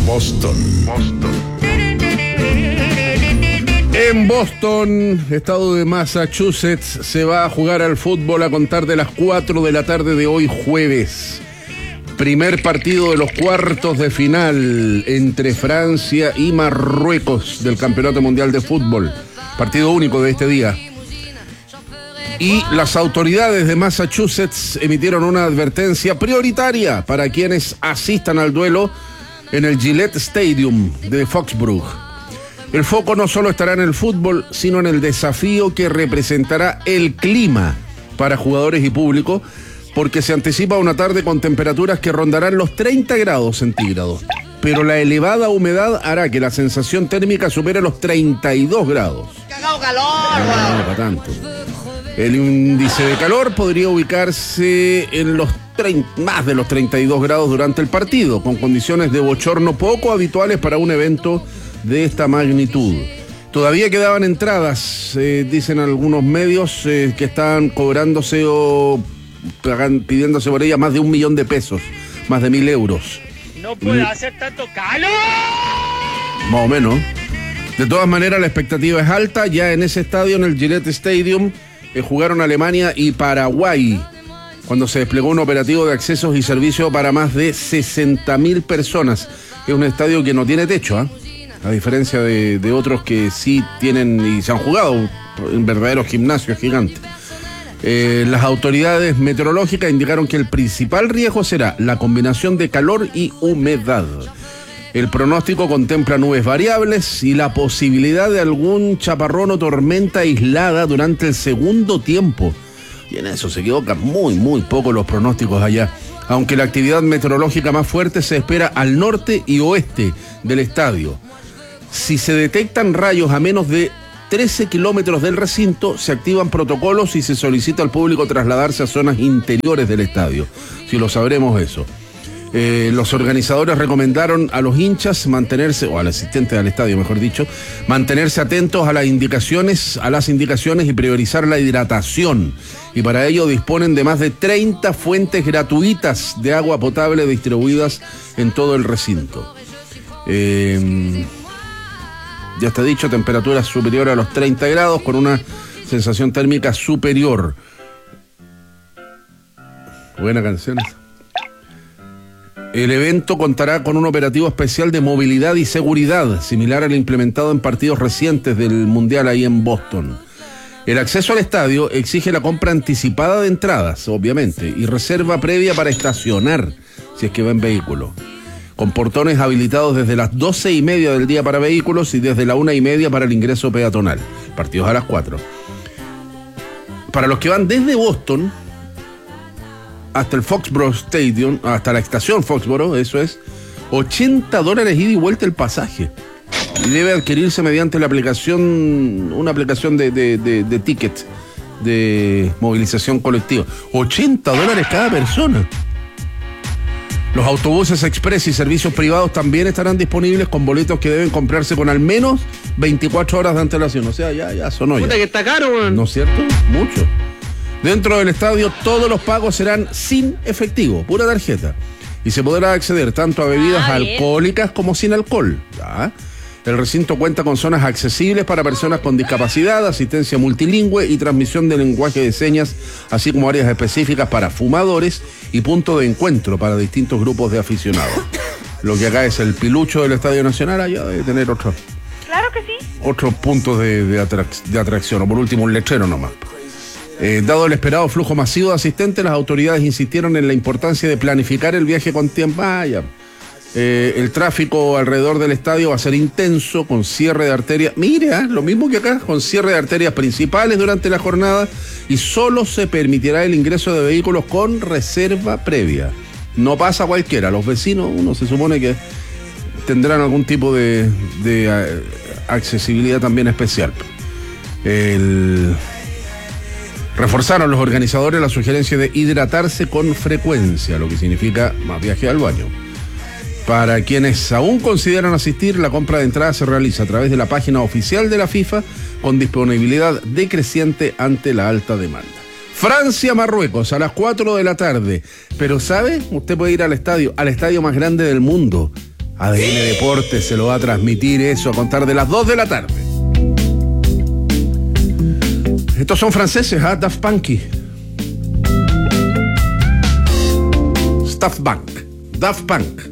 Boston. En Boston, estado de Massachusetts, se va a jugar al fútbol a contar de las 4 de la tarde de hoy jueves. Primer partido de los cuartos de final entre Francia y Marruecos del Campeonato Mundial de Fútbol. Partido único de este día. Y las autoridades de Massachusetts emitieron una advertencia prioritaria para quienes asistan al duelo en el Gillette Stadium de Foxborough. El foco no solo estará en el fútbol, sino en el desafío que representará el clima para jugadores y público, porque se anticipa una tarde con temperaturas que rondarán los 30 grados centígrados. Pero la elevada humedad hará que la sensación térmica supere los 32 grados. ¡Cagado calor! No, para tanto. El índice de calor podría ubicarse en los más de los 32 grados durante el partido, con condiciones de bochorno poco habituales para un evento de esta magnitud. Todavía quedaban entradas, dicen algunos medios, que estaban cobrándose o pidiéndose por ella más de 1 millón de pesos, más de 1.000 euros. No puede hacer tanto calor. Más o menos. De todas maneras, la expectativa es alta. Ya en ese estadio, en el Gillette Stadium, jugaron Alemania y Paraguay, cuando se desplegó un operativo de accesos y servicios para más de 60.000 personas. Es un estadio que no tiene techo, a diferencia de otros que sí tienen y se han jugado en verdaderos gimnasios gigantes. Las autoridades meteorológicas indicaron que el principal riesgo será la combinación de calor y humedad. El pronóstico contempla nubes variables y la posibilidad de algún chaparrón o tormenta aislada durante el segundo tiempo. Y en eso se equivocan muy poco los pronósticos allá. Aunque la actividad meteorológica más fuerte se espera al norte y oeste del estadio. Si se detectan rayos a menos de 13 kilómetros del recinto, se activan protocolos y se solicita al público trasladarse a zonas interiores del estadio. Si lo sabremos eso. Los organizadores recomendaron a los hinchas mantenerse, o al asistente al estadio, mejor dicho, mantenerse atentos a las indicaciones y priorizar la hidratación. Y para ello disponen de más de 30 fuentes gratuitas de agua potable distribuidas en todo el recinto. Ya está dicho, temperatura superior a los 30 grados con una sensación térmica superior. Buena canción. El evento contará con un operativo especial de movilidad y seguridad, similar al implementado en partidos recientes del Mundial ahí en Boston. El acceso al estadio exige la compra anticipada de entradas, obviamente, y reserva previa para estacionar, si es que va en vehículo, con portones habilitados desde las 12:30 del día para vehículos y desde la 1:30 para el ingreso peatonal. Partidos a las 4. Para los que van desde Boston hasta el Foxborough Stadium, hasta la estación Foxborough, eso es, $80 ida y vuelta el pasaje. Y debe adquirirse mediante la aplicación, una aplicación de ticket, de movilización colectiva. $80 cada persona. Los autobuses express y servicios privados también estarán disponibles con boletos que deben comprarse con al menos 24 horas de antelación. O sea, ya sonó ya. Puta que está caro, man. ¿No es cierto? Mucho. Dentro del estadio todos los pagos serán sin efectivo, pura tarjeta. Y se podrá acceder tanto a bebidas alcohólicas como sin alcohol. ¿Ya? El recinto cuenta con zonas accesibles para personas con discapacidad, asistencia multilingüe y transmisión de lenguaje de señas, así como áreas específicas para fumadores y punto de encuentro para distintos grupos de aficionados. Lo que acá es el pilucho del Estadio Nacional, allá debe tener otros puntos de atracción, o por último un letrero nomás. Dado el esperado flujo masivo de asistentes, las autoridades insistieron en la importancia de planificar el viaje con tiempo. El tráfico alrededor del estadio va a ser intenso, con cierre de arterias. Mire, lo mismo que acá, con cierre de arterias principales durante la jornada, y solo se permitirá el ingreso de vehículos con reserva previa. No pasa cualquiera. Los vecinos, uno se supone que tendrán algún tipo de accesibilidad también especial. Reforzaron los organizadores la sugerencia de hidratarse con frecuencia, lo que significa más viaje al baño. Para quienes aún consideran asistir, la compra de entradas se realiza a través de la página oficial de la FIFA, con disponibilidad decreciente ante la alta demanda. Francia-Marruecos a las 4 de la tarde. Pero ¿sabe? Usted puede ir al estadio más grande del mundo, ADN Deportes se lo va a transmitir eso a contar de las 2 de la tarde. Estos son franceses, Daft Punk. Daft Punk.